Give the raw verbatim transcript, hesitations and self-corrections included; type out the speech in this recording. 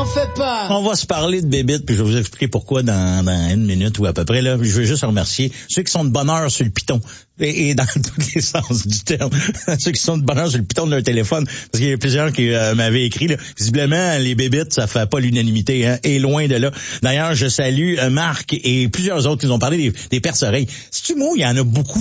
fais pas. On va se parler de bébites, puis je vais vous expliquer pourquoi dans, dans une minute ou à peu près. Là, je veux juste remercier ceux qui sont de bonne heure sur le piton. Et, et dans tous les sens du terme. Ceux qui sont de bonne heure sur le piton de leur téléphone. Parce qu'il y a plusieurs qui euh, m'avaient écrit, là. Visiblement, les bébites, ça fait pas l'unanimité, hein. Et loin de là. D'ailleurs, je salue euh, Marc et plusieurs autres qui nous ont parlé des, des perce-oreilles. C'est-tu moi, il y en a beaucoup